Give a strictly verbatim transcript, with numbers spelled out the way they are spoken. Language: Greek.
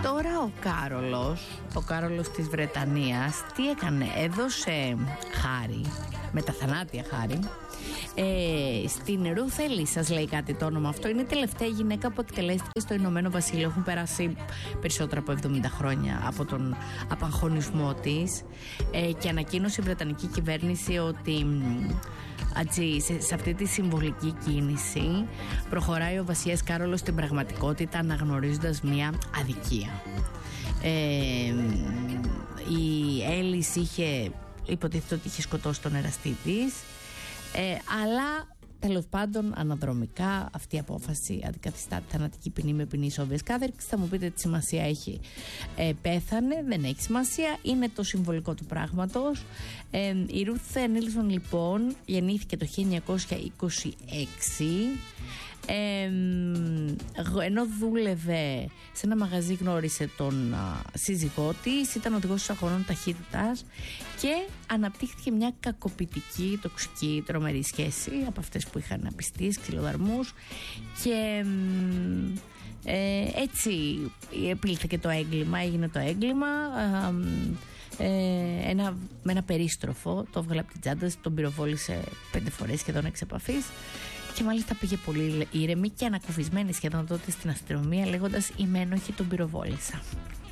Τώρα ο Κάρολος, ο Κάρολος της Βρετανίας, τι έκανε? Έδωσε χάρη, με τα θανάτια χάρη, ε, στην Ρουθ Έλλη. Σας λέει κάτι το όνομα αυτό? Είναι η τελευταία γυναίκα που εκτελέστηκε στο Ηνωμένο Βασίλειο. Έχουν περάσει περισσότερα από εβδομήντα χρόνια από τον απαγχωνισμό της, ε, και ανακοίνωσε η Βρετανική κυβέρνηση ότι ατσι, σε, σε αυτή τη συμβολική κίνηση προχωράει ο βασιλιάς Κάρολος στην πραγματικότητα, αναγνωρίζοντας μια αδικία. Ε, η Έλλης είχε, υποτίθεται ότι είχε σκοτώσει τον εραστή της, ε, αλλά τέλος πάντων αναδρομικά αυτή η απόφαση αντικαθιστά τη θανατική ποινή με ποινή ισόβιας κάθερξης. Θα μου πείτε τι σημασία έχει? Ε, πέθανε, δεν έχει σημασία, είναι το συμβολικό του πράγματος. Ε, η Ρουθ Νίλσον λοιπόν γεννήθηκε το χίλια εννιακόσια είκοσι έξι. Ε, ενώ δούλευε σε ένα μαγαζί, γνώρισε τον α, σύζυγό της, ήταν οδηγός αγώνων ταχύτητας και αναπτύχθηκε μια κακοποιητική, τοξική, τρομερή σχέση από αυτές που είχαν απιστίες, ξυλοδαρμούς, και ε, έτσι επήλθε το έγκλημα, έγινε το έγκλημα. Α, ε, ένα, με ένα περίστροφο το έβγαλε από την τσάντα, τον πυροβόλησε πέντε φορές σχεδόν εξ επαφής. Και μάλιστα πήγε πολύ ήρεμη και ανακουφισμένη σχεδόν τότε στην αστυνομία, λέγοντας «Είμαι ένοχη, τον πυροβόλησα».